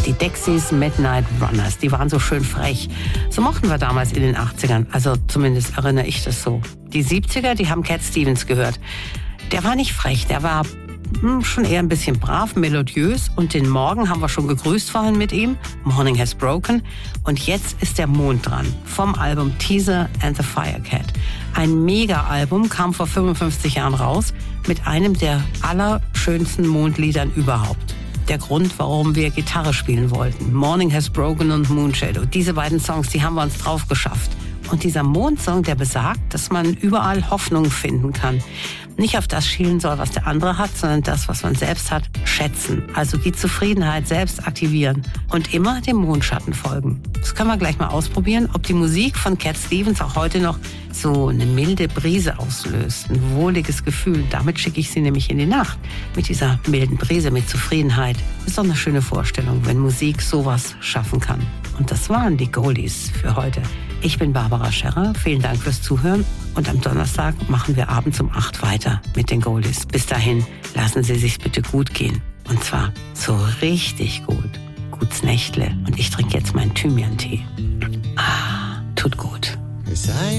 Die Dexys Midnight Runners, die waren so schön frech. So mochten wir damals in den 80ern, also zumindest erinnere ich das so. Die 70er, die haben Cat Stevens gehört. Der war nicht frech, der war schon eher ein bisschen brav, melodiös. Und den Morgen haben wir schon gegrüßt vorhin mit ihm. Morning Has Broken. Und jetzt ist der Mond dran. Vom Album Teaser and the Firecat. Ein Mega-Album, kam vor 55 Jahren raus. Mit einem der allerschönsten Mondliedern überhaupt. Der Grund, warum wir Gitarre spielen wollten. Morning Has Broken und Moonshadow. Diese beiden Songs, die haben wir uns drauf geschafft. Und dieser Mondsong, der besagt, dass man überall Hoffnung finden kann. Nicht auf das schielen soll, was der andere hat, sondern das, was man selbst hat, schätzen. Also die Zufriedenheit selbst aktivieren und immer dem Mondschatten folgen. Das können wir gleich mal ausprobieren, ob die Musik von Cat Stevens auch heute noch so eine milde Brise auslöst. Ein wohliges Gefühl. Damit schicke ich sie nämlich in die Nacht. Mit dieser milden Brise, mit Zufriedenheit. Ist doch eine schöne Vorstellung, wenn Musik sowas schaffen kann. Und das waren die Goldies für heute. Ich bin Barbara Scherrer. Vielen Dank fürs Zuhören. Und am Donnerstag machen wir abends um 8 weiter mit den Goldies. Bis dahin, lassen Sie sich's bitte gut gehen. Und zwar so richtig gut. Guts Nächtle. Und ich trinke jetzt meinen Thymian-Tee. Tut gut.